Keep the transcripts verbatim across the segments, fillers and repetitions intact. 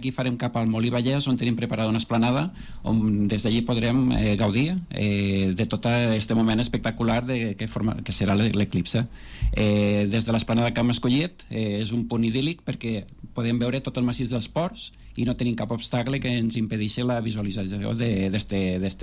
d'aquí farem cap al Molí Vallès, on tenim preparada una esplanada, on des d'allí podrem eh, gaudir eh, de tot aquest moment espectacular de, que, forma, que serà l'eclipse. Eh, des de l'esplanada que hem escollit eh, és un punt idíl·lic perquè podem veure tot el massís dels ports i no tenim cap obstacle que ens impedeixi la visualització d'este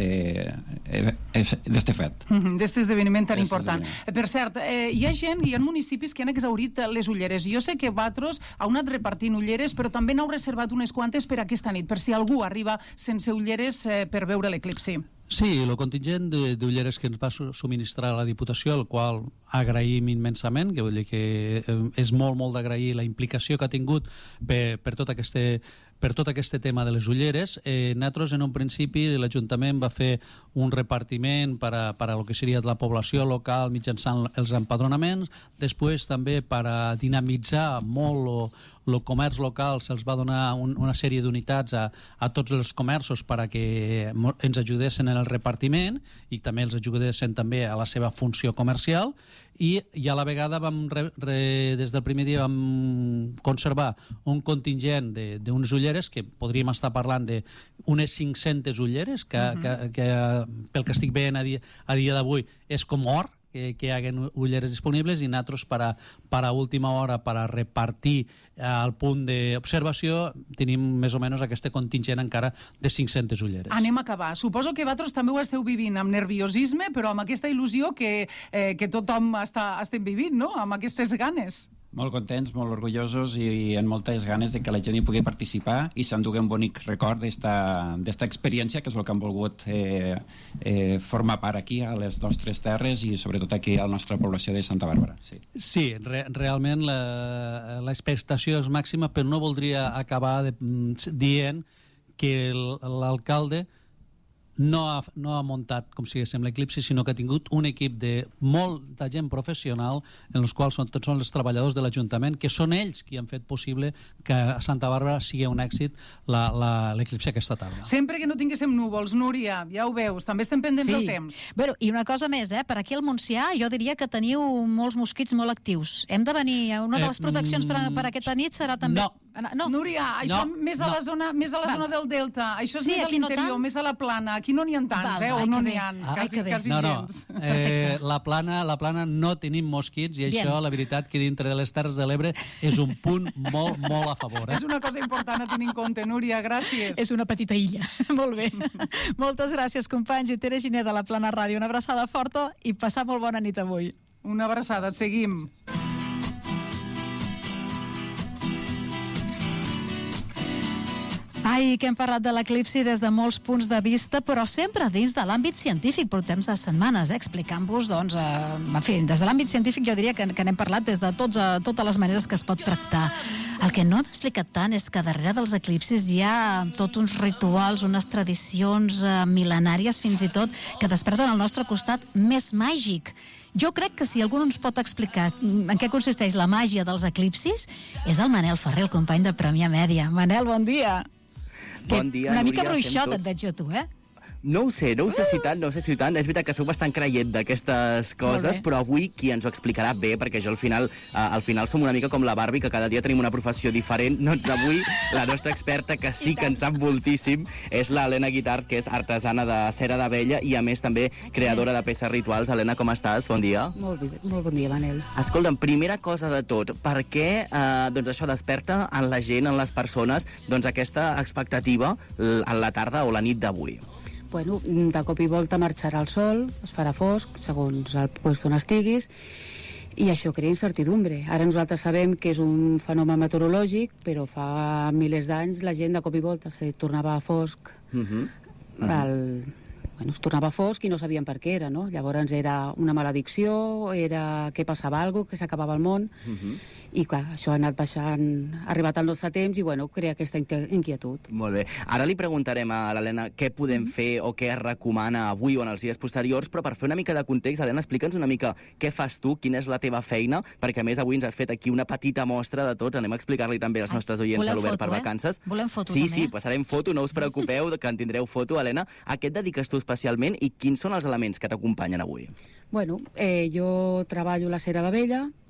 fet. D'este esdeveniment tan important. Per cert, eh, hi ha gent, hi ha municipis que han exhaurit les ulleres. Jo sé que Vatros ha anat repartint ulleres, però també n'heu reservat unes quantes per aquesta nit, per si algú arriba sense ulleres eh, per veure l'eclipsi. Sí, el contingent d'ulleres que ens va subministrar la Diputació, el qual agraïm immensament, que vull dir que és molt, molt d'agrair la implicació que ha tingut per, per tot aquest per tot aquest tema de les ulleres. Eh, nosaltres, en un principi, l'Ajuntament va fer un repartiment per a, per a lo que seria la població local mitjançant els empadronaments, després també per a dinamitzar molt el comerç local se'ls va donar un, una sèrie d'unitats a, a tots els comerços per a que ens ajudessin en el repartiment i també els ajudessin també a la seva funció comercial i, i a la vegada vam re, re, des del primer dia vam conservar un contingent d'unes ulleres que podríem estar parlant d'unes cinc-centes ulleres que, uh-huh. que, que pel que estic veient a dia, a dia d'avui és com or que, que hi haguen ulleres disponibles i nosaltres per a, per a última hora per a repartir al punt d'observació tenim més o menys aquest contingent encara de cinc-centes ulleres. Anem a acabar. Suposo que vosaltres també ho esteu vivint amb nerviosisme, però amb aquesta il·lusió que, eh, que tothom està, estem vivint, no? Amb aquestes ganes. Molt contents, molt orgullosos i amb moltes ganes de que la gent hi pugui participar i s'endugui un bonic record d'esta experiència que és el que han volgut eh, eh, formar part aquí a les nostres terres i sobretot aquí a la nostra població de Santa Bàrbara. Sí, sí re realment l'expectació és màxima, però no voldria acabar de, dient que l'alcalde no ha, no ha muntat, com si diguéssim, l'eclipsi, sinó que ha tingut un equip de molta gent professional, en els quals són, tots són els treballadors de l'Ajuntament, que són ells qui han fet possible que a Santa Bàrbara sigui un èxit l'eclipsi aquesta tarda. Sempre que no tinguéssim núvols, Núria, ja ho veus, també estem pendents sí. del temps. Bueno, i una cosa més, eh? Per aquí al Montsià jo diria que teniu molts mosquits molt actius. Hem de venir, una de les proteccions per, per aquesta nit serà també... No. No. Núria, això no, més a no. la zona, més a la zona del Delta, això és sí, més a l'interior, no més a la plana. Aquí no n'hi ha tants, Val, eh? O no n'hi ha, ah, quasi, quasi no, no. gens. Eh, la, plana, la plana no tenim mosquits i Bien. Això, la veritat, que dintre de les Terres de l'Ebre és un punt molt, molt a favor. Eh? És una cosa important a tenir en compte, Núria, gràcies. És una petita illa, molt bé. Moltes gràcies, companys, i Tere Giner de la Plana Ràdio. Una abraçada forta i passar molt bona nit avui. Una abraçada, et seguim. Ai, que hem parlat de l'eclipsi des de molts punts de vista, però sempre dins de l'àmbit científic. Portem de setmanes eh, explicant-vos, doncs, eh, en fi, des de l'àmbit científic jo diria que, que n'hem parlat des de tots, eh, totes les maneres que es pot tractar. El que no hem explicat tant és que darrere dels eclipsis hi ha tot uns rituals, unes tradicions eh, mil·lenàries fins i tot, que desperten el nostre costat més màgic. Jo crec que si algú no ens pot explicar en què consisteix la màgia dels eclipsis és el Manel Ferrer, el company de Premià Mèdia. Manel, bon dia. Bon dia, Una Núria. mica bruixot tots... et veig jo, tu, eh? No ho sé, no ho sé si tant, no ho sé si tant. És veritat que soc bastant creient d'aquestes coses, però avui qui ens ho explicarà bé, perquè jo al final uh, al final som una mica com la Barbie, que cada dia tenim una professió diferent. Doncs avui la nostra experta, que sí que en sap moltíssim, és l'Helena Guitart, que és artesana de cera d'abella i a més també creadora de peces rituals. Helena, com estàs? Bon dia. Molt, molt bon dia, Manel. Escolta'm, primera cosa de tot, per què eh, doncs això desperta en la gent, en les persones, doncs aquesta expectativa en la tarda o la nit d'avui? Bueno, de cop i volta marxarà el sol, es farà fosc, segons el lloc on estiguis, i això crea incertidumbre. Ara nosaltres sabem que és un fenomen meteorològic, però fa milers d'anys la gent de cop i volta se tornava fosc, uh-huh. Uh-huh. El... bueno, es tornava fosc i no sabien per què era, no? Llavors era una maledicció, era que passava alguna cosa, que s'acabava el món, uh-huh. I clar, això ha anat baixant, ha arribat al nostre temps i bueno, crea aquesta inquietud. Molt bé. Ara li preguntarem a l'Helena què podem mm-hmm. fer o què es recomana avui o en els dies posteriors, però per fer una mica de context, Helena, explica'ns una mica què fas tu, quina és la teva feina, perquè a més avui ens has fet aquí una petita mostra de tot. Anem a explicar-li també als nostres oients a l'Obert per Vacances. Eh? Volem foto, sí, també. Sí, sí, passarem foto, no us preocupeu que en tindreu foto. Helena, a què et dediques tu especialment i quins són els elements que t'acompanyen avui? Bueno, eh, jo treballo la cera d'abella,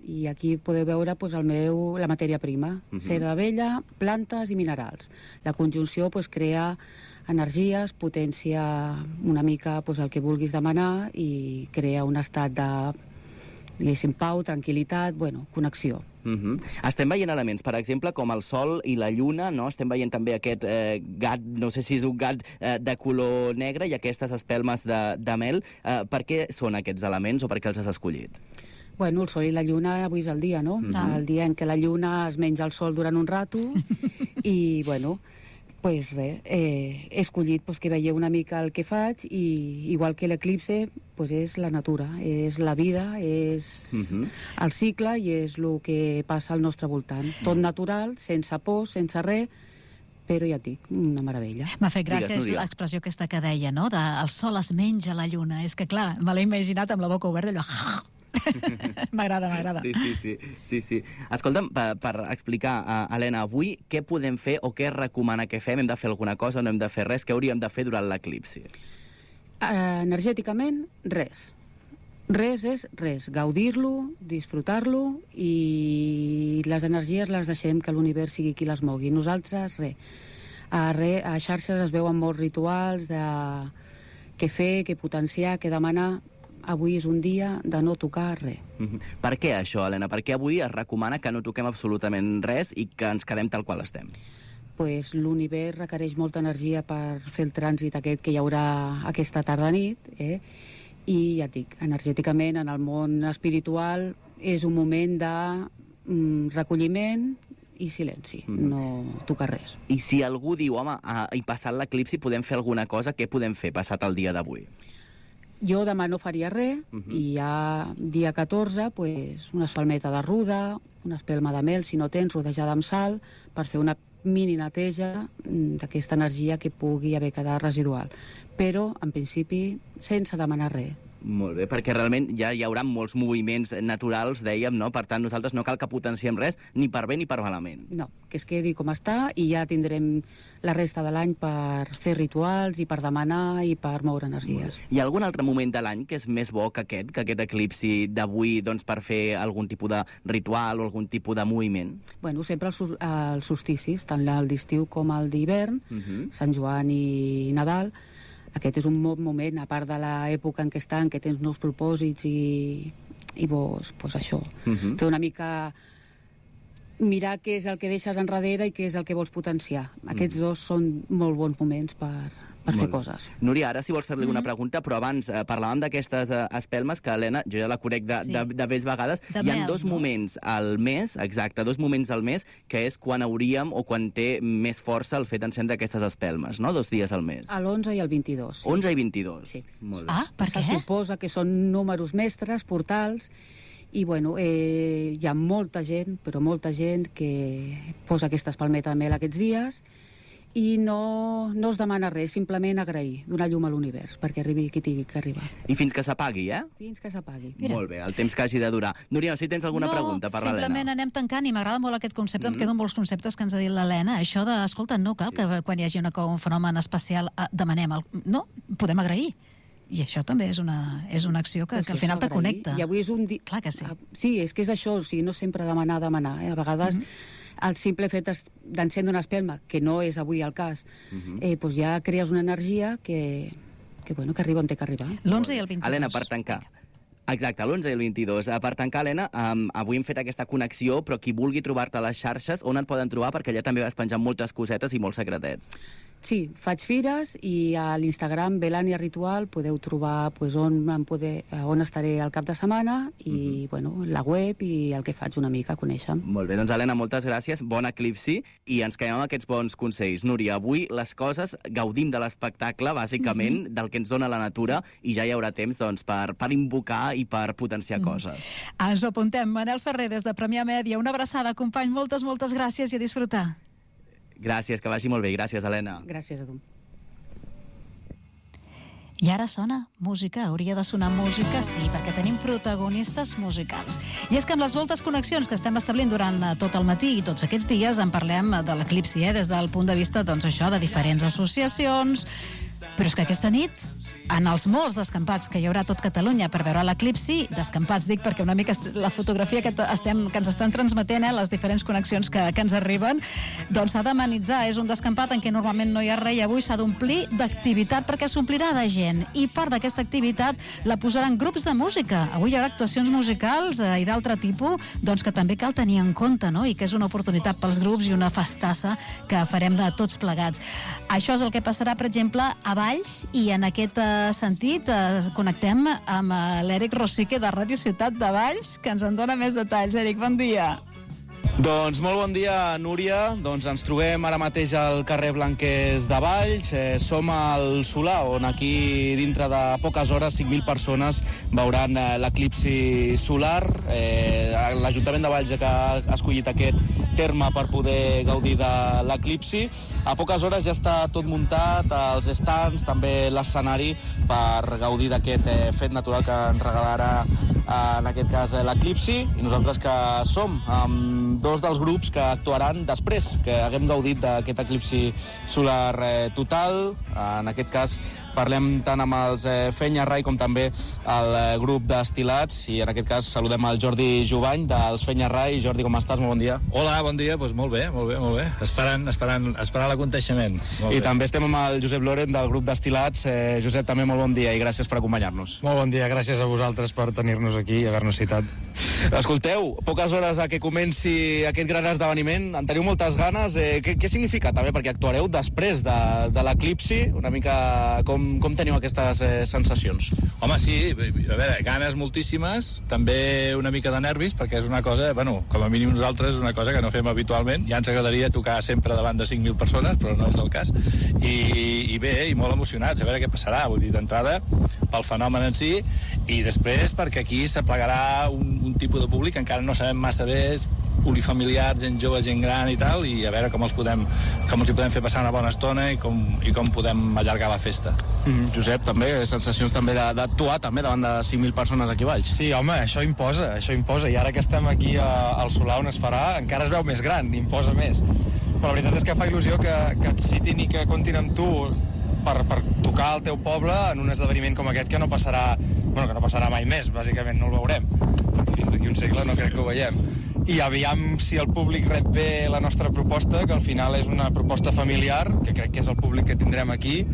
i aquí podeu veure pues, el meu, la matèria prima, uh-huh. cera d'abella, plantes i minerals. La conjunció pues, crea energies, potència una mica pues, el que vulguis demanar i crea un estat de, diguéssim, pau, tranquil·litat, bueno, connexió. Uh-huh. Estem veient elements, per exemple, com el sol i la lluna, no? Estem veient també aquest eh, gat, no sé si és un gat eh, de color negre i aquestes espelmes de, de mel. Eh, per què són aquests elements o per què els has escollit? Bueno, el sol i la lluna avui és el dia, no? Uh-huh. El dia en què la lluna es menja el sol durant un rato i, bueno, pues res, eh, he escollit pues, que veieu una mica el que faig i, igual que l'eclipse, pues, és la natura, és la vida, és uh-huh. el cicle i és el que passa al nostre voltant. Tot natural, sense por, sense res, però ja et dic, una meravella. M'ha fet gràcia l'expressió aquesta que deia, no? De el sol es menja la lluna. És que, clar, me l'he imaginat amb la boca oberta, allò... M'agrada, m'agrada. Sí, sí, sí, sí, sí. Escolta'm, per, per explicar, uh, Helena, avui què podem fer o què recomana que fem? Hem de fer alguna cosa, no hem de fer res? Què hauríem de fer durant l'eclipsi? Uh, energèticament, res. Res és res. Gaudir-lo, disfrutar-lo i les energies les deixem que l'univers sigui qui les mogui. Nosaltres, res. A, re, a xarxes es veuen molts rituals de què fer, què potenciar, què demanar. Avui és un dia de no tocar res. Mm-hmm. Per què això, Helena? Per què avui es recomana que no toquem absolutament res i que ens quedem tal qual estem? Pues l'univers requereix molta energia per fer el trànsit aquest que hi haurà aquesta tarda-nit, eh? I ja et dic, energèticament, en el món espiritual, és un moment de mm, recolliment i silenci, mm. no tocar res. I si algú diu, home, ah, i passat l'eclipsi podem fer alguna cosa, què podem fer passat el dia d'avui? Jo demà no faria res, uh-huh. i ja dia catorze, pues, una espalmeta de ruda, una espelma de mel, si no tens, rodejada amb sal, per fer una mini neteja d'aquesta energia que pugui haver quedat residual. Però, en principi, sense demanar res. Molt bé, perquè realment ja hi haurà molts moviments naturals, dèiem, no? Per tant, nosaltres no cal que potenciem res, ni per bé ni per malament. No, que es quedi com està i ja tindrem la resta de l'any per fer rituals i per demanar i per moure energies. Hi ha algun altre moment de l'any que és més bo que aquest, que aquest eclipsi d'avui, doncs, per fer algun tipus de ritual o algun tipus de moviment? Bueno, sempre els, els solsticis, tant el d'estiu com el d'hivern, uh-huh. Sant Joan i Nadal. Aquest és un moment, a part de l'època en què estan, que tens nous propòsits i, i vos, pues això, uh-huh. fer una mica... mirar què és el que deixes enrere i què és el que vols potenciar. Aquests uh-huh. dos són molt bons moments per, per fer coses. Núria, ara si vols fer-li mm-hmm. una pregunta, però abans eh, parlàvem d'aquestes eh, espelmes que, Helena, jo ja la conec de, sí. de, de més vegades. De Hi ha mel, dos no? moments al mes, exacte, dos moments al mes, que és quan hauríem o quan té més força el fet d'encendre aquestes espelmes, no? Dos dies al mes. A l'onze i el vint-i-dos. Sí. onze i vint-i-dos. Sí. Molt bé. Ah, per què? Se suposa que són números mestres, portals, i bueno, eh, hi ha molta gent, però molta gent que posa aquesta espalmeta de mel aquests dies i no, no es demana res, simplement agrair, donar llum a l'univers perquè arribi qui tingui que arribar. I fins que s'apagui, eh? Fins que s'apagui. Molt bé, el temps que hagi de durar. Núria, si tens alguna no, pregunta per l'Helena. No, simplement anem tancant i m'agrada molt aquest concepte, mm-hmm. em quedo amb molts conceptes que ens ha dit l'Helena. Això de, escolta, no cal que quan hi hagi una, un fenomen especial eh, demanem el... No, podem agrair. I això també és una, és una acció que, que al final te connecta. I avui és un dia... Clar que sí. Sí, és que és això, o sigui, no sempre demanar, demanar. Eh? A vegades mm-hmm. el simple fet d'encendre una espelma, que no és avui el cas, mm-hmm. eh, doncs ja crees una energia que, que, bueno, que arriba on té que arribar. L'onze i el vint-i-dos. Helena, per tancar... Exacte, l'onze i el vint-i-dos. Per tancar, Helena, um, avui hem fet aquesta connexió, però qui vulgui trobar-te a les xarxes, on et poden trobar? Perquè allà també vas penjar moltes cosetes i molts secretets. Sí, faig fires i a l'Instagram Belania Ritual podeu trobar pues, on, em poder, on estaré el cap de setmana i mm-hmm. bueno, la web i el que faig una mica, conèixer-me. Molt bé, doncs Helena, moltes gràcies, bon eclipsi i ens quedem amb aquests bons consells. Núria, avui les coses, gaudim de l'espectacle, bàsicament, mm-hmm. del que ens dona la natura sí. i ja hi haurà temps doncs, per, per invocar i per potenciar mm. coses. Ens ho apuntem. Manel Ferrer, des de Premià Mèdia. Una abraçada, company. Moltes, moltes gràcies i a disfrutar. Gràcies, que vagi molt bé. Gràcies, Helena. Gràcies a tu. I ara sona música, hauria de sonar música, sí, perquè tenim protagonistes musicals. I és que amb les moltes connexions que estem establint durant tot el matí i tots aquests dies en parlem de l'eclipsi, eh? Des del punt de vista, doncs això, de diferents associacions, Però és que aquesta nit, en els molts descampats que hi haurà a tot Catalunya per veure l'eclipsi, descampats dic perquè una mica la fotografia que, estem, que ens estan transmetent, eh, les diferents connexions que, que ens arriben, doncs s'ha d'amenitzar. És un descampat en què normalment no hi ha res i avui s'ha d'omplir d'activitat perquè s'omplirà de gent. I part d'aquesta activitat la posaran grups de música. Avui hi haurà actuacions musicals eh, i d'altre tipus, doncs que també cal tenir en compte, no? I que és una oportunitat pels grups i una festassa que farem de tots plegats. Això és el que passarà, per exemple, a Valls, i en aquest eh, sentit eh, connectem amb eh, l'Eric Rosique de Ràdio Ciutat de Valls, que ens en dona més detalls. Eric, bon dia. Doncs molt bon dia, Núria. Doncs ens trobem ara mateix al carrer Blanquers de Valls. Eh, som al Solà, on aquí dintre de poques hores cinc mil persones veuran eh, l'eclipsi solar. Eh, L'Ajuntament de Valls que ha escollit aquest terme per poder gaudir de l'eclipsi. A poques hores ja està tot muntat, els stands, també l'escenari, per gaudir d'aquest eh, fet natural que ens regalarà eh, en aquest cas eh, l'eclipsi. I nosaltres que som amb dos dels grups que actuaran després que haguem gaudit d'aquest eclipsi solar eh, total. En aquest cas parlem tant amb els eh, Fenya Rai com també el eh, grup d'Estilats, i en aquest cas saludem el Jordi Jovany dels Fenya Rai. Jordi, com estàs? Molt bon dia. Hola, bon dia. Doncs molt bé, molt bé, molt bé. Esperant, esperant, esperant l'aconteixement. I bé. També estem amb el Josep Loren del grup d'Estilats. Eh, Josep, també molt bon dia i gràcies per acompanyar-nos. Molt bon dia, gràcies a vosaltres per tenir-nos aquí i haver-nos citat. Escolteu, poques hores a que comenci aquest gran esdeveniment, en teniu moltes ganes. Eh, què, què significa també? Perquè actuareu després de, de l'eclipsi, una mica com, com teniu aquestes eh, sensacions? Home, sí, a veure, ganes moltíssimes, també una mica de nervis, perquè és una cosa, bueno, com a mínim nosaltres, és una cosa que no fem habitualment. Ja ens agradaria tocar sempre davant de cinc mil persones, però no és el cas. I, i bé, i molt emocionats, a veure què passarà, vull dir, d'entrada, pel fenomen en si, i després perquè aquí s'aplegarà un, un tipus de públic que encara no sabem massa bé, és polifamiliars, gent jove, gent gran i tal, i a veure com els podem, com els hi podem fer passar una bona estona i com, i com podem allargar la festa. Mm, Josep, també, sensacions també d'actuar també davant de cinc mil persones aquí a Valls. Sí, home, això imposa, això imposa, i ara que estem aquí a, al Solà on es farà, encara es veu més gran, imposa més. Però la veritat és que fa il·lusió que, que et citin i que comptin amb tu per, per tocar al teu poble en un esdeveniment com aquest que no passarà, bueno, que no passarà mai més, bàsicament no el veurem, perquè fins d'aquí un segle no crec que ho veiem. I aviam si el públic rep bé la nostra proposta, que al final és una proposta familiar, que crec que és el públic que tindrem aquí,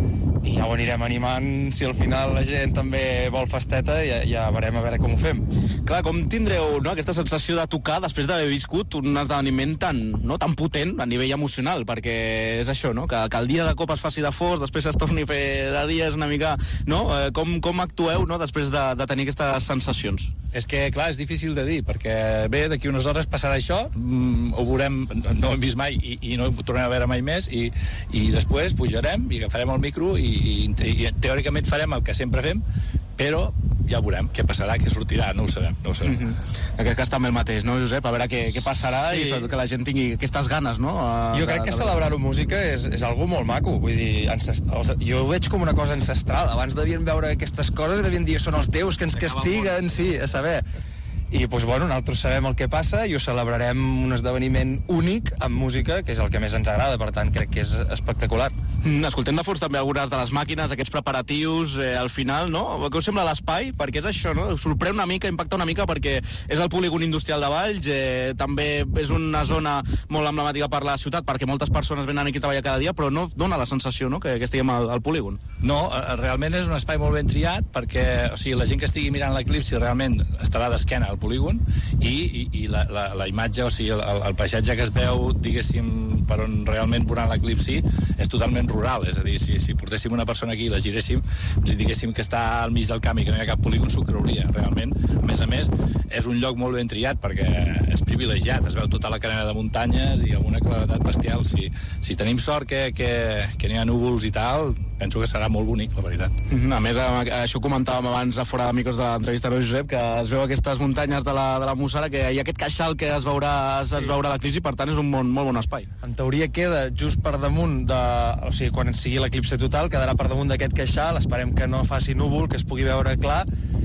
i ja ho anirem animant. Si al final la gent també vol festeta, ja, ja veurem a veure com ho fem. Clar, com tindreu, no, aquesta sensació de tocar després d'haver viscut un esdeveniment tan, no, tan potent a nivell emocional? Perquè és això, no? Que, que el dia de cop es faci de fos, després es torni a fer de dia, és una mica, no? Com, com actueu, no, després de, de tenir aquestes sensacions? És que, clar, és difícil de dir, perquè bé, d'aquí unes hores passarà això, mm, ho veurem, no ho hem vist mai i, i no ho tornarem a veure mai més, i, i després pujarem i agafarem el micro i, i, i teòricament farem el que sempre fem, però ja veurem què passarà, què sortirà, no ho sabem, no ho sabem. Mm-hmm. Aquest cas també el mateix, no, Josep? A veure què, què passarà, sí. I sobretot que la gent tingui aquestes ganes, no? A, jo crec de, que de... celebrar-ho música és, és algo molt maco, vull dir, ancestral. Jo ho veig com una cosa ancestral. Abans devien veure aquestes coses i devien dir són els déus que ens castiguen, sí, a saber. I, doncs, bueno, nosaltres sabem el que passa i ho celebrarem un esdeveniment únic amb música, que és el que més ens agrada, per tant, crec que és espectacular. Mm, escoltem de fons també algunes de les màquines, aquests preparatius, eh, al final, no? Què us sembla l'espai? Perquè és això, no? Sorprèn una mica, impacta una mica, perquè és el polígon industrial de Valls, eh, també és una zona molt emblemàtica per la ciutat, perquè moltes persones venen aquí a treballar cada dia, però no dona la sensació, no?, que, que estiguem al, al polígon. No, realment és un espai molt ben triat, perquè, o sigui, la gent que estigui mirant l'eclipsi realment estarà d'esquena al polígon, i, i, i la, la, la imatge, o sigui, el, el paisatge que es veu, diguéssim, per on realment veuran l'eclipsi, és totalment rural, és a dir, si, si portéssim una persona aquí i la giréssim, li diguéssim que està al mig del camp i que no hi ha cap polígon, s'ho creuria, realment. A més a més, és un lloc molt ben triat perquè és privilegiat, es veu tota la cadena de muntanyes i amb una claredat bestial. Si, si tenim sort que, que, que n'hi ha núvols i tal, penso que serà molt bonic, la veritat. A més, això comentàvem abans a fora de micros de l'entrevista, no, Josep, que es veu aquestes muntanyes de la, de la Mussara, que hi ha aquest queixal que es veurà, es, es veurà l'eclipsi, per tant és un bon, molt bon espai. En teoria queda just per damunt de... O sigui, quan sigui l'eclipsi total, quedarà per damunt d'aquest queixal, esperem que no faci núvol, que es pugui veure clar,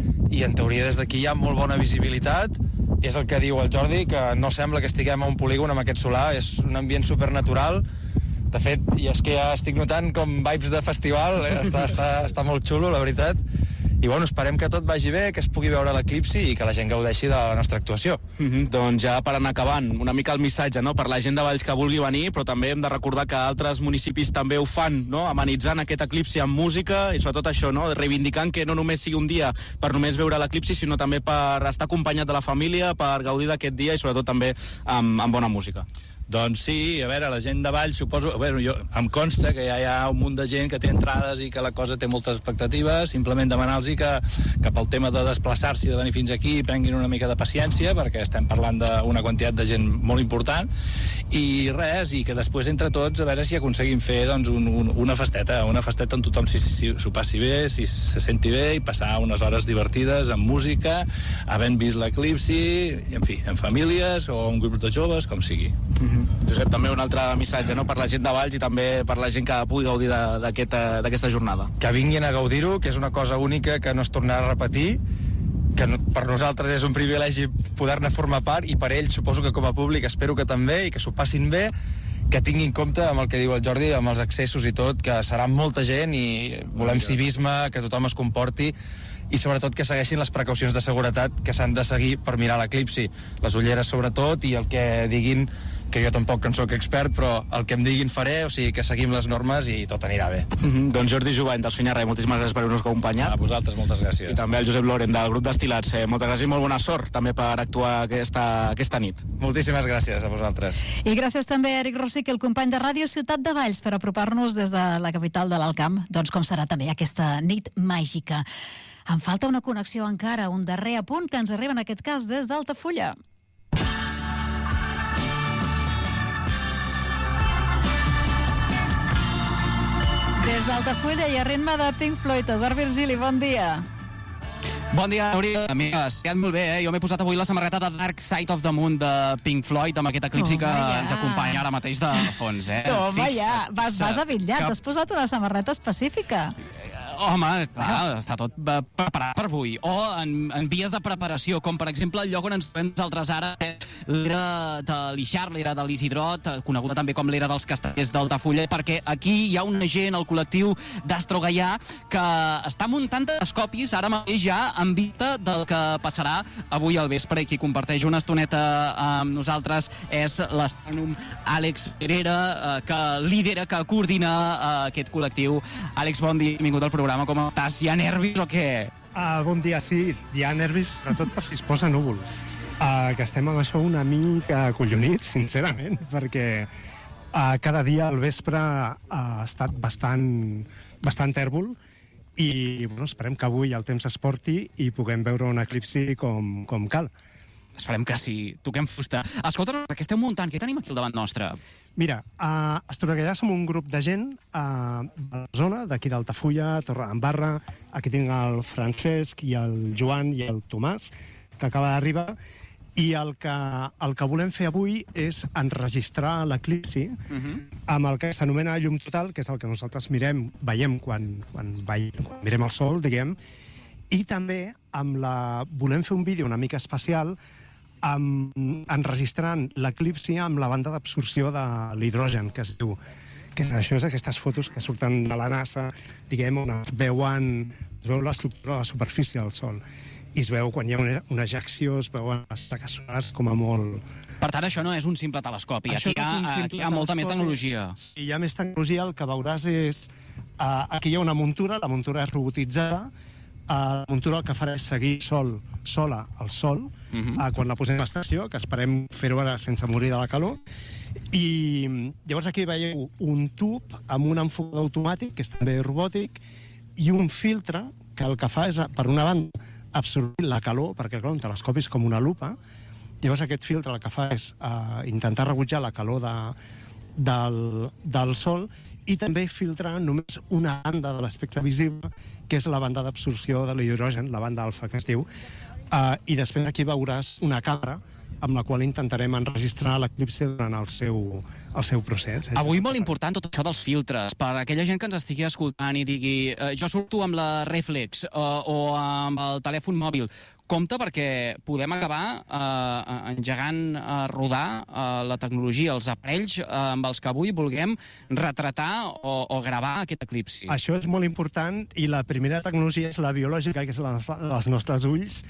i en teoria des d'aquí hi ha molt bona visibilitat. És el que diu el Jordi, que no sembla que estiguem a un polígon amb aquest solar, és un ambient supernatural, De fet, i és que ja estic notant com vibes de festival, eh? està, està, està molt xulo, la veritat. I bueno, esperem que tot vagi bé, que es pugui veure l'eclipsi i que la gent gaudeixi de la nostra actuació. Mm-hmm. Doncs ja per anar acabant, una mica el missatge, no?, per la gent de Valls que vulgui venir, però també hem de recordar que altres municipis també ho fan, no?, amenitzant aquest eclipsi amb música i sobretot això, no?, reivindicant que no només sigui un dia per només veure l'eclipsi, sinó també per estar acompanyat de la família, per gaudir d'aquest dia i sobretot també amb, amb bona música. Doncs sí, a veure, la gent de Valls, suposo... Bueno, jo, em consta que ja hi ha un munt de gent que té entrades i que la cosa té moltes expectatives, simplement demanar-los que, que pel tema de desplaçar-s'hi i de venir fins aquí prenguin una mica de paciència, perquè estem parlant d'una quantitat de gent molt important, i res, i que després entre tots a veure si aconseguim fer doncs, un, un, una festeta, una festeta on tothom s'ho si, si, passi bé, si se senti bé, i passar unes hores divertides amb música, havent vist l'eclipsi, en fi, en famílies o en grups de joves, com sigui. Mm-hmm. Josep, també un altre missatge, no?, per la gent de Valls i també per la gent que pugui gaudir d'aquesta aquest, jornada. Que vinguin a gaudir-ho, que és una cosa única que no es tornarà a repetir, que no, per nosaltres és un privilegi poder-ne formar part i per ells suposo que com a públic espero que també i que s'ho passin bé, que tinguin en compte amb el que diu el Jordi, amb els accessos i tot, que serà molta gent i volem civisme, que tothom es comporti i sobretot que segueixin les precaucions de seguretat que s'han de seguir per mirar l'eclipsi. Les ulleres sobretot i el que diguin, que jo tampoc en soc expert, però el que em diguin faré, o sigui que seguim les normes i tot anirà bé. Mm-hmm. Doncs Jordi Jovany, del Finyarrer, moltíssimes gràcies per haver-nos acompanyat. A vosaltres, moltes gràcies. I també al Josep Loren, del grup Destil·lats. Eh, moltes gràcies i molt bona sort també per actuar aquesta, aquesta nit. Moltíssimes gràcies a vosaltres. I gràcies també a Eric Rosic, el company de Ràdio Ciutat de Valls, per apropar-nos des de la capital de l'Alt Camp, doncs com serà també aquesta nit màgica. Em falta una connexió encara, un darrer apunt que ens arriba en aquest cas des d'Altafulla. Des d'Altafulla i a ritme de Pink Floyd, Eduard Virgili, bon dia. Bon dia, Núria. Amigues, quedat molt bé, eh? Jo m'he posat avui la samarreta de Dark Side of the Moon de Pink Floyd amb aquest eclipsi que ja. ens acompanya ara mateix de fons, eh? Toma Fixa't, ja, vas, vas avitllat, que... t'has posat una samarreta específica. Home, clar, està tot preparat per avui. O en, en vies de preparació, com per exemple el lloc on ens trobem nosaltres ara, l'era de l'Ixart, l'era de l'Isidrot, coneguda també com l'era dels castellers d'Altafulla, perquè aquí hi ha una gent, el col·lectiu d'Astro Gaià, que està muntant telescopis ara mateix ja en vista del que passarà avui al vespre, i qui comparteix una estoneta amb nosaltres és l'astrònom Àlex Herrera, que lidera, que coordina aquest col·lectiu. Àlex, bon dia, benvingut al programa. Com estàs? Hi ha nervis o què? Uh, bon dia, sí. Hi ha nervis, sobretot per si es posa núvol. Uh, que estem amb això una mica acollonits, sincerament, perquè uh, cada dia al vespre uh, ha estat bastant, bastant tèrbol i bueno, esperem que avui el temps es porti i puguem veure un eclipsi com, com cal. Esperem que sí. Toquem fusta. Escolta, què esteu muntant? Què tenim aquí al davant nostre? Mira, a Astoragallà som un grup de gent uh, de la zona, d'aquí d'Altafulla, Torredembarra. Aquí tinc el Francesc i el Joan i el Tomàs, que acaba d'arribar. I el que, el que volem fer avui és enregistrar l'eclipsi uh-huh. amb el que s'anomena llum total, que és el que nosaltres mirem, veiem quan, quan, veiem, quan mirem el sol, diguem, i també amb la... volem fer un vídeo una mica especial amb, enregistrant l'eclipsi amb la banda d'absorció de l'hidrogen, que es diu, que és, això és aquestes fotos que surten de la NASA, diguem, on es veuen, es veu l'estructura de la superfície del Sol, i es veu quan hi ha una, una ejecció, es veuen les taques solars com a molt... Per tant, això no és un simple telescopi, això aquí hi ha, no aquí hi ha molta més tecnologia. Si hi ha més tecnologia, el que veuràs és... Uh, aquí hi ha una muntura, la muntura és robotitzada, Uh, la muntura el que farà és seguir sol, sola al sol, uh-huh. uh, quan la posem a l'estació, que esperem fer-ho ara sense morir de la calor. I llavors aquí veieu un tub amb un enfocador automàtic, que és també robòtic, i un filtre que el que fa és, per una banda, absorbir la calor, perquè clar, un telescopi és com una lupa. Llavors aquest filtre el que fa és uh, intentar rebutjar la calor de, del, del sol, i també filtrar només una banda de l'espectre visible, que és la banda d'absorció de l'hidrogen, la banda alfa que es diu, uh, i després aquí veuràs una càmera amb la qual intentarem enregistrar l'eclipsi durant el seu, el seu procés. Avui molt important tot això dels filtres, per aquella gent que ens estigui escoltant i digui eh, jo surto amb la Reflex eh, o amb el telèfon mòbil. compte perquè podem acabar eh, engegant a rodar eh, la tecnologia, els aparells eh, amb els que avui vulguem retratar o, o gravar aquest eclipsi. Això és molt important i la primera tecnologia és la biològica, que és la dels nostres ulls.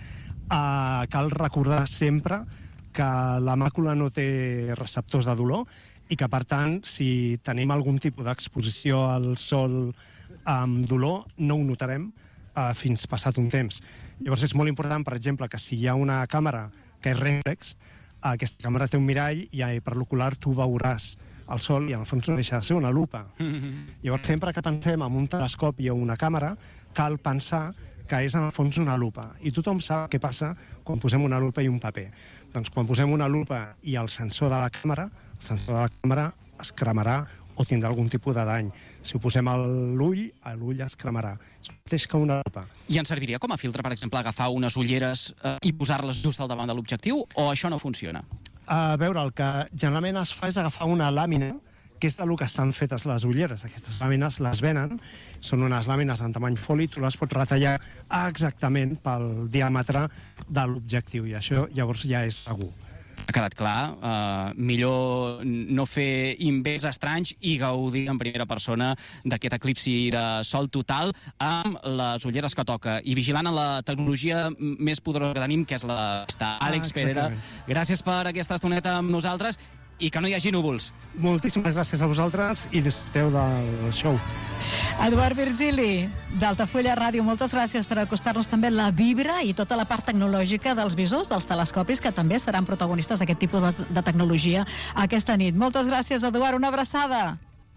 Uh, cal recordar sempre que la màcula no té receptors de dolor i que, per tant, si tenim algun tipus d'exposició al sol amb dolor, no ho notarem uh, fins passat un temps. Llavors és molt important, per exemple, que si hi ha una càmera que és reflex, uh, aquesta càmera té un mirall i uh, per l'ocular tu veuràs el sol i, en el fons, no deixa de ser una lupa. Mm-hmm. Llavors, sempre que pensem en un telescopi o una càmera, cal pensar que és, en el fons, una lupa. I tothom sap què passa quan posem una lupa i un paper. Doncs quan posem una lupa i el sensor de la càmera, el sensor de la càmera es cremarà o tindrà algun tipus de dany. Si ho posem a l'ull, l'ull es cremarà. És el mateix que una lupa. I ens serviria com a filtre, per exemple, agafar unes ulleres eh, i posar-les just al davant de l'objectiu, o això no funciona? A veure, el que generalment es fa és agafar una làmina, que és del que estan fetes les ulleres. Aquestes làmines les venen, són unes làmines en tamany foli, tu les pots retallar exactament pel diàmetre de l'objectiu, i això llavors ja és segur. Ha quedat clar, uh, millor no fer invents estranys i gaudir en primera persona d'aquest eclipsi de sol total amb les ulleres que toca i vigilant en la tecnologia més poderosa que tenim, que és la d'esta. Àlex Pedrera, gràcies per aquesta estoneta amb nosaltres i que no hi hagi núvols. Moltíssimes gràcies a vosaltres i disfruteu del show. Eduard Virgili, d'Altafulla Ràdio, moltes gràcies per acostar-nos també la vibra i tota la part tecnològica dels visors, dels telescopis, que també seran protagonistes d'aquest tipus de, de tecnologia aquesta nit. Moltes gràcies, Eduard, una abraçada.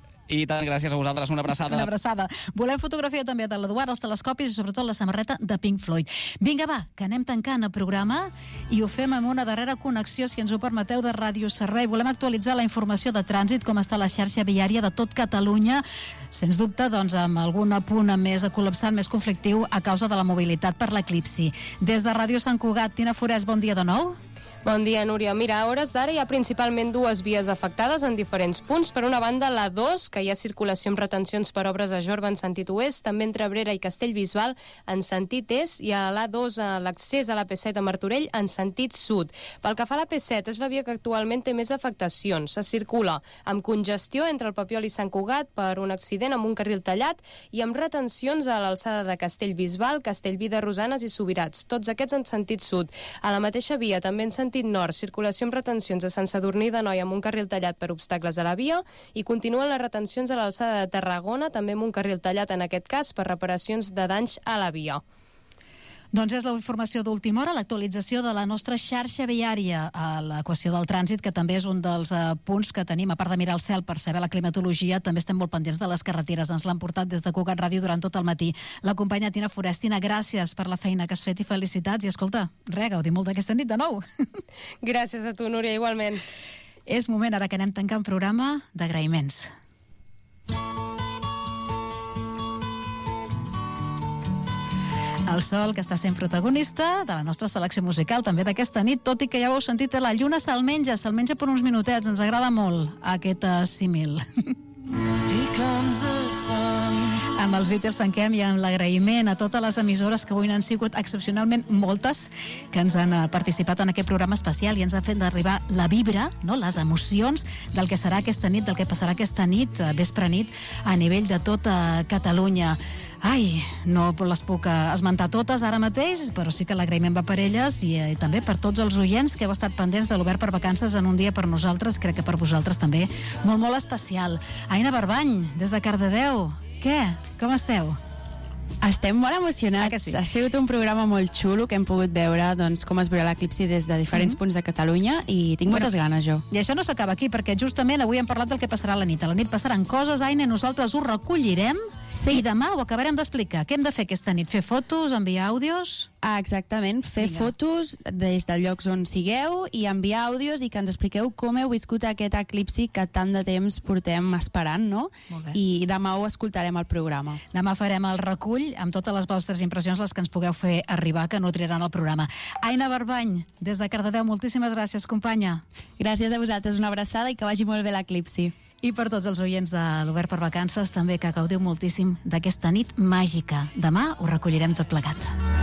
I tant, gràcies a vosaltres, una abraçada. Una abraçada. Volem fotografia també de l'Eduard, els telescopis i sobretot la samarreta de Pink Floyd. Vinga, va, que anem tancant el programa i ho fem amb una darrera connexió, si ens ho permeteu, de Ràdio Servei. Volem actualitzar la informació de trànsit, com està la xarxa viària de tot Catalunya, sens dubte, doncs, amb algun punt més col·lapsat, més conflictiu a causa de la mobilitat per l'eclipsi. Des de Ràdio Sant Cugat, Tina Forès, bon dia de nou. Bon dia, Núria. Mira, a hores d'ara hi ha principalment dues vies afectades en diferents punts. Per una banda, la dos, que hi ha circulació amb retencions per obres a Jorba en sentit oest, també entre Abrera i Castellbisbal en sentit est, i a l'A dos, l'accés a la P set a Martorell en sentit sud. Pel que fa a la P set, és la via que actualment té més afectacions. Se circula amb congestió entre el Papiol i Sant Cugat per un accident amb un carril tallat i amb retencions a l'alçada de Castellbisbal, Castellví de Rosanes i Subirats, tots aquests en sentit sud. A la mateixa via, també en sentit nord, circulació amb retencions a Sant Sadurní d'Anoia amb un carril tallat per obstacles a la via i continuen les retencions a l'alçada de Tarragona, també amb un carril tallat en aquest cas per reparacions de danys a la via. Doncs és la informació d'última hora, l'actualització de la nostra xarxa viària a la qüestió del trànsit, que també és un dels uh, punts que tenim, a part de mirar el cel per saber la climatologia, també estem molt pendents de les carreteres. Ens l'han portat des de Cugat Ràdio durant tot el matí. La companya Tina Forès. Tina, gràcies per la feina que has fet i felicitats. I escolta, res, gaudir molt d'aquesta nit de nou. Gràcies a tu, Núria, igualment. És moment ara que anem tancant programa d'agraïments. El sol, que està sent protagonista de la nostra selecció musical, també d'aquesta nit, tot i que ja ho heu sentit, la lluna se'l menja, se'l menja per uns minutets. Ens agrada molt aquest uh, símil. Amb els Beatles tanquem i amb l'agraïment a totes les emissores que avui n'han sigut excepcionalment moltes, que ens han participat en aquest programa especial i ens han fet arribar la vibra, no? Les emocions del que serà aquesta nit, del que passarà aquesta nit, vespre nit, a nivell de tota Catalunya. Ai, no les puc esmentar totes ara mateix, però sí que l'agraïment va per elles i, i també per tots els oients que heu estat pendents de l'Obert per Vacances en un dia per nosaltres, crec que per vosaltres també, molt, molt especial. Aina Barbany, des de Cardedeu, què? Com esteu? Estem molt emocionats. Sí. Ha sigut un programa molt xulo que hem pogut veure doncs, com es veurà l'eclipsi des de diferents mm-hmm. punts de Catalunya i tinc bueno, moltes ganes, jo. I això no s'acaba aquí, perquè justament avui hem parlat del que passarà a la nit. A la nit passaran coses, Aina, i nosaltres ho recollirem sí. i demà ho acabarem d'explicar. Què hem de fer aquesta nit? Fer fotos, enviar àudios? Ah, exactament, fer Vinga. fotos des de llocs on sigueu i enviar àudios i que ens expliqueu com heu viscut aquest eclipsi que tant de temps portem esperant, no? I demà ho escoltarem al programa. Demà farem el recull amb totes les vostres impressions, les que ens pugueu fer arribar, que nutriran el programa. Aina Barbany, des de Cardedeu, moltíssimes gràcies, companya. Gràcies a vosaltres, una abraçada i que vagi molt bé l'eclipsi. I per tots els oients de l'Obert per Vacances, també que gaudiu moltíssim d'aquesta nit màgica. Demà ho recollirem tot plegat.